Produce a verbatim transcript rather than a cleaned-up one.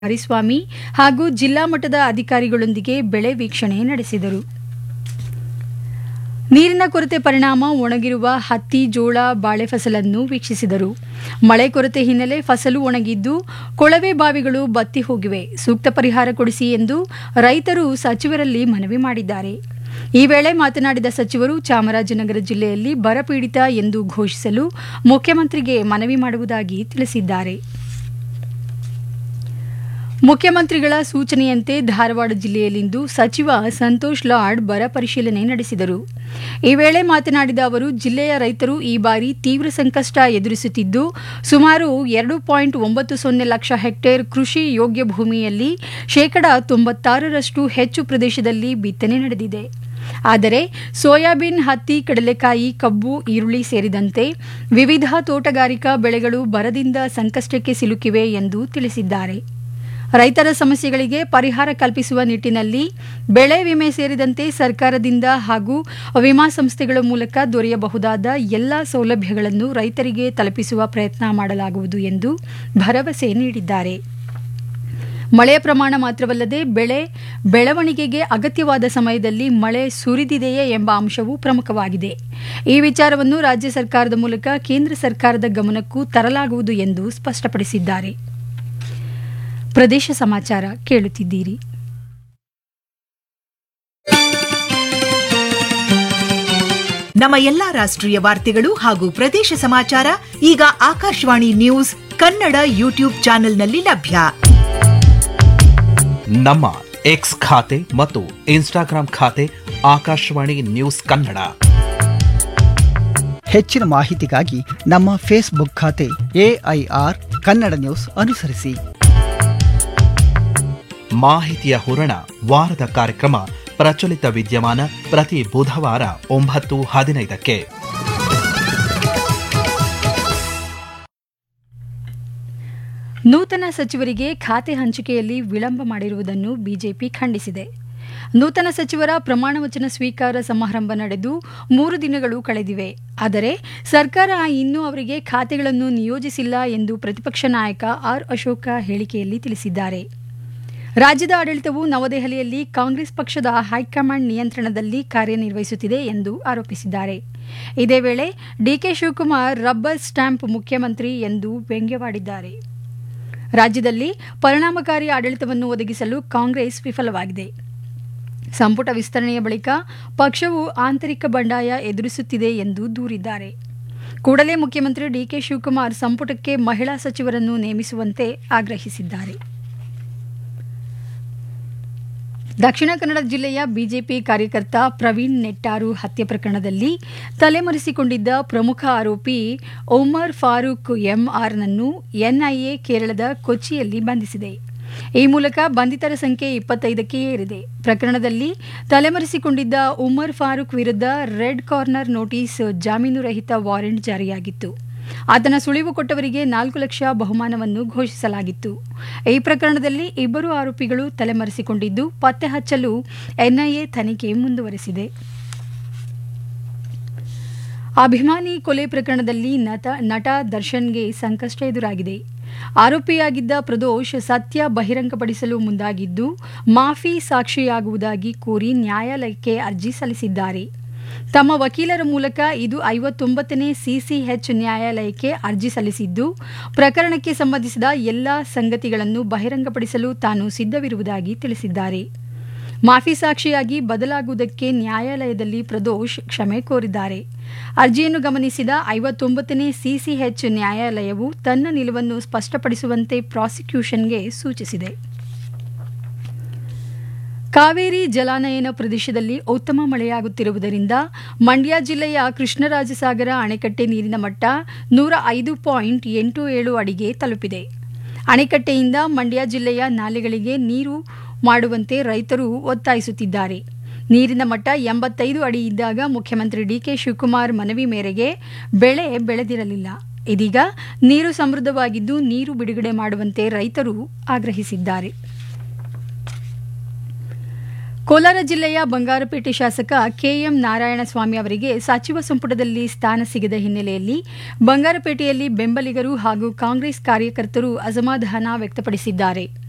ಹರಿಸ್ವಾಮಿ ಹಾಗೂ ಜಿಲ್ಲಾ ಮಟ್ಟದ ಅಧಿಕಾರಿಗಳೊಂದಿಗೆ ಬೆಳೆ ವೀಕ್ಷಣೆ ನಡೆಸಿದರು. ನೀರಿನ ಕೊರತೆ ಪರಿಣಾಮ ಒಣಗಿರುವ ಹತ್ತಿ, ಜೋಳ, ಬಾಳೆ ಫಸಲನ್ನು ವೀಕ್ಷಿಸಿದರು. ಮಳೆ ಕೊರತೆ ಹಿನ್ನೆಲೆ ಫಸಲು ಒಣಗಿದ್ದು ಕೊಳವೆ ಬಾವಿಗಳು ಬತ್ತಿ ಹೋಗಿವೆ. ಸೂಕ್ತ ಪರಿಹಾರ ಕೊಡಿಸಿ ಎಂದು ರೈತರು ಸಚಿವರಲ್ಲಿ ಮನವಿ ಮಾಡಿದ್ದಾರೆ. ಈ ವೇಳೆ ಮಾತನಾಡಿದ ಸಚಿವರು, ಚಾಮರಾಜನಗರ ಜಿಲ್ಲೆಯಲ್ಲಿ ಬರಪೀಡಿತ ಎಂದು ಘೋಷಿಸಲು ಮುಖ್ಯಮಂತ್ರಿಗೆ ಮನವಿ ಮಾಡುವುದಾಗಿ ತಿಳಿಸಿದ್ದಾರೆ. ಮುಖ್ಯಮಂತ್ರಿಗಳ ಸೂಚನೆಯಂತೆ ಧಾರವಾಡ ಜಿಲ್ಲೆಯಲ್ಲಿಂದು ಸಚಿವ ಸಂತೋಷ್ ಲಾಡ್ ಬರ ಪರಿಶೀಲನೆ ನಡೆಸಿದರು. ಈ ವೇಳೆ ಮಾತನಾಡಿದ ಅವರು, ಜಿಲ್ಲೆಯ ರೈತರು ಈ ಬಾರಿ ತೀವ್ರ ಸಂಕಷ್ಟ ಎದುರಿಸುತ್ತಿದ್ದು ಸುಮಾರು ಎರಡು ಪಾಯಿಂಟ್ ಒಂಬತ್ತು ಸೊನ್ನೆ ಲಕ್ಷ ಹೆಕ್ಟೇರ್ ಕೃಷಿ ಯೋಗ್ಯ ಭೂಮಿಯಲ್ಲಿ ಶೇಕಡಾ ತೊಂಬತ್ತಾರರಷ್ಟು ಹೆಚ್ಚು ಪ್ರದೇಶದಲ್ಲಿ ಬಿತ್ತನೆ ನಡೆದಿದೆ. ಆದರೆ ಸೋಯಾಬೀನ್, ಹತ್ತಿ, ಕಡಲೆಕಾಯಿ, ಕಬ್ಬು, ಈರುಳ್ಳಿ ಸೇರಿದಂತೆ ವಿವಿಧ ತೋಟಗಾರಿಕಾ ಬೆಳೆಗಳು ಬರದಿಂದ ಸಂಕಷ್ಟಕ್ಕೆ ಸಿಲುಕಿವೆ ಎಂದು ತಿಳಿಸಿದ್ದಾರೆ. ರೈತರ ಸಮಸ್ಯೆಗಳಿಗೆ ಪರಿಹಾರ ಕಲ್ಪಿಸುವ ನಿಟ್ಟಿನಲ್ಲಿ ಬೆಳೆ ವಿಮೆ ಸೇರಿದಂತೆ ಸರ್ಕಾರದಿಂದ ಹಾಗೂ ವಿಮಾ ಸಂಸ್ಥೆಗಳ ಮೂಲಕ ದೊರೆಯಬಹುದಾದ ಎಲ್ಲಾ ಸೌಲಭ್ಯಗಳನ್ನು ರೈತರಿಗೆ ತಲುಪಿಸುವ ಪ್ರಯತ್ನ ಮಾಡಲಾಗುವುದು ಎಂದು ಭರವಸೆ ನೀಡಿದ್ದಾರೆ. ಮಳೆಯ ಪ್ರಮಾಣ ಮಾತ್ರವಲ್ಲದೆ ಬೆಳೆ ಬೆಳವಣಿಗೆಗೆ ಅಗತ್ಯವಾದ ಸಮಯದಲ್ಲಿ ಮಳೆ ಸುರಿದಿದೆಯೇ ಎಂಬ ಅಂಶವೂ ಪ್ರಮುಖವಾಗಿದೆ. ಈ ವಿಚಾರವನ್ನು ರಾಜ್ಯ ಸರ್ಕಾರದ ಮೂಲಕ ಕೇಂದ್ರ ಸರ್ಕಾರದ ಗಮನಕ್ಕೂ ತರಲಾಗುವುದು ಎಂದು ಸ್ಪಷ್ಟಪಡಿಸಿದ್ದಾರೆ. ಪ್ರದೇಶ ಸಮಾಚಾರ ಕೇಳುತ್ತಿದ್ದೀರಿ. ನಮ್ಮ ಎಲ್ಲಾ ರಾಷ್ಟ್ರೀಯ ವಾರ್ತೆಗಳು ಹಾಗೂ ಪ್ರದೇಶ ಸಮಾಚಾರ ಈಗ ಆಕಾಶವಾಣಿ ನ್ಯೂಸ್ ಕನ್ನಡ ಯೂಟ್ಯೂಬ್ ಚಾನೆಲ್ನಲ್ಲಿ ಲಭ್ಯ. ನಮ್ಮ ಎಕ್ಸ್ ಖಾತೆ ಮತ್ತು ಇನ್ಸ್ಟಾಗ್ರಾಂ ಖಾತೆ ಆಕಾಶವಾಣಿ ನ್ಯೂಸ್ ಕನ್ನಡ. ಹೆಚ್ಚಿನ ಮಾಹಿತಿಗಾಗಿ ನಮ್ಮ ಫೇಸ್ಬುಕ್ ಖಾತೆ ಎಐಆರ್ ಕನ್ನಡ ನ್ಯೂಸ್ ಅನುಸರಿಸಿ. ಮಾಹಿತಿಯ ಹೂರಣ ವಾರದ ಕಾರ್ಯಕ್ರಮ ಪ್ರಚಲಿತ ವಿದ್ಯಮಾನ ಪ್ರತಿ ಬುಧವಾರ ಒಂಬತ್ತು ಹದಿನೈದಕ್ಕೆ. ನೂತನ ಸಚಿವರಿಗೆ ಖಾತೆ ಹಂಚಿಕೆಯಲ್ಲಿ ವಿಳಂಬ ಮಾಡಿರುವುದನ್ನು ಬಿಜೆಪಿ ಖಂಡಿಸಿದೆ. ನೂತನ ಸಚಿವರ ಪ್ರಮಾಣ ವಚನ ಸ್ವೀಕಾರ ಸಮಾರಂಭ ನಡೆದು ಮೂರು ದಿನಗಳು ಕಳೆದಿವೆ. ಆದರೆ ಸರ್ಕಾರ ಇನ್ನೂ ಅವರಿಗೆ ಖಾತೆಗಳನ್ನು ನಿಯೋಜಿಸಿಲ್ಲ ಎಂದು ಪ್ರತಿಪಕ್ಷ ನಾಯಕ ಆರ್ ಅಶೋಕ ಹೇಳಿಕೆಯಲ್ಲಿ ತಿಳಿಸಿದ್ದಾರೆ. ರಾಜ್ಯದ ಆಡಳಿತವು ನವದೆಹಲಿಯಲ್ಲಿ ಕಾಂಗ್ರೆಸ್ ಪಕ್ಷದ ಹೈಕಮಾಂಡ್ ನಿಯಂತ್ರಣದಲ್ಲಿ ಕಾರ್ಯನಿರ್ವಹಿಸುತ್ತಿದೆ ಎಂದು ಆರೋಪಿಸಿದ್ದಾರೆ. ಇದೇ ವೇಳೆ ಡಿಕೆ ಶಿವಕುಮಾರ್ ರಬ್ಬರ್ ಸ್ಟ್ಯಾಂಪ್ ಮುಖ್ಯಮಂತ್ರಿ ಎಂದು ವ್ಯಂಗ್ಯವಾಡಿದ್ದಾರೆ. ರಾಜ್ಯದಲ್ಲಿ ಪರಿಣಾಮಕಾರಿ ಆಡಳಿತವನ್ನು ಒದಗಿಸಲು ಕಾಂಗ್ರೆಸ್ ವಿಫಲವಾಗಿದೆ. ಸಂಪುಟ ವಿಸ್ತರಣೆಯ ಬಳಿಕ ಪಕ್ಷವು ಆಂತರಿಕ ಬಂಡಾಯ ಎದುರಿಸುತ್ತಿದೆ ಎಂದು ದೂರಿದ್ದಾರೆ. ಕೂಡಲೇ ಮುಖ್ಯಮಂತ್ರಿ ಡಿಕೆ ಶಿವಕುಮಾರ್ ಸಂಪುಟಕ್ಕೆ ಮಹಿಳಾ ಸಚಿವರನ್ನು ನೇಮಿಸುವಂತೆ ಆಗ್ರಹಿಸಿದ್ದಾರೆ. ದಕ್ಷಿಣ ಕನ್ನಡ ಜಿಲ್ಲೆಯ ಬಿಜೆಪಿ ಕಾರ್ಯಕರ್ತ ಪ್ರವೀಣ್ ನೆಟ್ಟಾರು ಹತ್ಯೆ ಪ್ರಕರಣದಲ್ಲಿ ತಲೆಮರೆಸಿಕೊಂಡಿದ್ದ ಪ್ರಮುಖ ಆರೋಪಿ ಒಮರ್ ಫಾರೂಕ್ ಎಂಆರ್ನನ್ನು ಎನ್ಐಎ ಕೇರಳದ ಕೊಚ್ಚಿಯಲ್ಲಿ ಬಂಧಿಸಿದೆ. ಈ ಮೂಲಕ ಬಂಧಿತರ ಸಂಖ್ಯೆ ಇಪ್ಪತ್ತೈದಕ್ಕೆ ಏರಿದೆ. ಪ್ರಕರಣದಲ್ಲಿ ತಲೆಮರೆಸಿಕೊಂಡಿದ್ದ ಉಮರ್ ಫಾರೂಕ್ ವಿರುದ್ಧ ರೆಡ್ ಕಾರ್ನರ್ ನೋಟಿಸ್ ಜಾಮೀನು ರಹಿತ ವಾರೆಂಟ್ ಜಾರಿಯಾಗಿತ್ತು. ಆತನ ಸುಳಿವು ಕೊಟ್ಟವರಿಗೆ ನಾಲ್ಕು ಲಕ್ಷ ಬಹುಮಾನವನ್ನು ಘೋಷಿಸಲಾಗಿತ್ತು. ಈ ಪ್ರಕರಣದಲ್ಲಿ ಇಬ್ಬರು ಆರೋಪಿಗಳು ತಲೆಮರೆಸಿಕೊಂಡಿದ್ದು ಪತ್ತೆ ಹಚ್ಚಲು ಎನ್ಐಎ ತನಿಖೆ ಮುಂದುವರೆಸಿದೆ. ಅಭಿಮಾನಿ ಕೊಲೆ ಪ್ರಕರಣದಲ್ಲಿ ನಟ ನಟ ದರ್ಶನ್ಗೆ ಸಂಕಷ್ಟ ಎದುರಾಗಿದೆ. ಆರೋಪಿಯಾಗಿದ್ದ ಪ್ರದೋಷ್ ಸತ್ಯ ಬಹಿರಂಗಪಡಿಸಲು ಮುಂದಾಗಿದ್ದು ಮಾಫಿ ಸಾಕ್ಷಿಯಾಗುವುದಾಗಿ ಕೋರಿ ನ್ಯಾಯಾಲಯಕ್ಕೆ ಅರ್ಜಿ ಸಲ್ಲಿಸಿದ್ದಾರೆ. ತಮ್ಮ ವಕೀಲರ ಮೂಲಕ ಇದು ಐವತ್ತೊಂಬತ್ತನೇ ಸಿಸಿಎಚ್ ನ್ಯಾಯಾಲಯಕ್ಕೆ ಅರ್ಜಿ ಸಲ್ಲಿಸಿದ್ದು ಪ್ರಕರಣಕ್ಕೆ ಸಂಬಂಧಿಸಿದ ಎಲ್ಲಾ ಸಂಗತಿಗಳನ್ನು ಬಹಿರಂಗಪಡಿಸಲು ತಾನು ಸಿದ್ಧವಿರುವುದಾಗಿ ತಿಳಿಸಿದ್ದಾರೆ. ಮಾಫಿ ಸಾಕ್ಷಿಯಾಗಿ ಬದಲಾಗುವುದಕ್ಕೆ ನ್ಯಾಯಾಲಯದಲ್ಲಿ ಪ್ರದೋಷ್ ಕ್ಷಮೆ ಕೋರಿದ್ದಾರೆ. ಅರ್ಜಿಯನ್ನು ಗಮನಿಸಿದ ಐವತ್ತೊಂಬತ್ತನೇ ಸಿಸಿಎಚ್ ನ್ಯಾಯಾಲಯವು ತನ್ನ ನಿಲುವನ್ನು ಸ್ಪಷ್ಟಪಡಿಸುವಂತೆ ಪ್ರಾಸಿಕ್ಯೂಷನ್ಗೆ ಸೂಚಿಸಿದೆ. ಕಾವೇರಿ ಜಲಾನಯನ ಪ್ರದೇಶದಲ್ಲಿ ಉತ್ತಮ ಮಳೆಯಾಗುತ್ತಿರುವುದರಿಂದ ಮಂಡ್ಯ ಜಿಲ್ಲೆಯ ಕೃಷ್ಣರಾಜಸಾಗರ ಅಣೆಕಟ್ಟೆ ನೀರಿನ ಮಟ್ಟ ನೂರ ಐದು ಪಾಯಿಂಟ್ ಎಂಟು ಏಳು ಅಡಿಗೆ ತಲುಪಿದೆ. ಅಣೆಕಟ್ಟೆಯಿಂದ ಮಂಡ್ಯ ಜಿಲ್ಲೆಯ ನಾಲೆಗಳಿಗೆ ನೀರು ಮಾಡುವಂತೆ ರೈತರು ಒತ್ತಾಯಿಸುತ್ತಿದ್ದಾರೆ. ನೀರಿನ ಮಟ್ಟ ಎಂಬತ್ತೈದು ಅಡಿ ಇದ್ದಾಗ ಮುಖ್ಯಮಂತ್ರಿ ಡಿಕೆ ಶಿವಕುಮಾರ್ ಮನವಿ ಮೇರೆಗೆ ಬೆಳೆ ಬೆಳೆದಿರಲಿಲ್ಲ. ಇದೀಗ ನೀರು ಸಮೃದ್ಧವಾಗಿದ್ದು ನೀರು ಬಿಡುಗಡೆ ಮಾಡುವಂತೆ ರೈತರು ಆಗ್ರಹಿಸಿದ್ದಾರೆ. ಕೋಲಾರ ಜಿಲ್ಲೆಯ ಬಂಗಾರಪೇಟೆ ಶಾಸಕ ಕೆಎಂ ನಾರಾಯಣಸ್ವಾಮಿ ಅವರಿಗೆ ಸಚಿವ ಸಂಪುಟದಲ್ಲಿ ಸ್ಥಾನ ಸಿಗದ ಹಿನ್ನೆಲೆಯಲ್ಲಿ ಬಂಗಾರಪೇಟೆಯಲ್ಲಿ ಬೆಂಬಲಿಗರು ಹಾಗೂ ಕಾಂಗ್ರೆಸ್ ಕಾರ್ಯಕರ್ತರು ಅಸಮಾಧಾನ ವ್ಯಕ್ತಪಡಿಸಿದ್ದಾರೆ.